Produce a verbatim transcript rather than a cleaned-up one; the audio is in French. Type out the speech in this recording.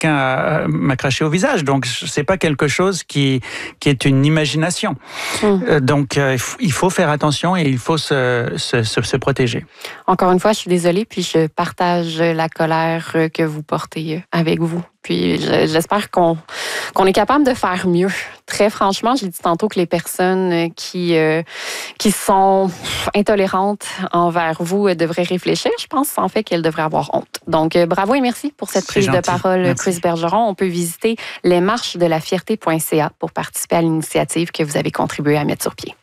quelqu'un m'a craché au visage. Donc, c'est pas quelque chose qui, qui est une imagination. Mmh. Donc, euh, il faut faire attention et il faut se, se, se, se protéger. Encore une fois, je suis désolée, puis je partage la colère que vous portez avec vous. Puis j'espère qu'on, qu'on est capable de faire mieux. Très franchement, j'ai dit tantôt que les personnes qui, euh, qui sont intolérantes envers vous devraient réfléchir. Je pense en fait qu'elles devraient avoir honte. Donc, bravo et merci pour cette prise de parole, merci. Chris Bergeron. On peut visiter les marches de la fierté point c a pour participer à l'initiative que vous avez contribué à mettre sur pied.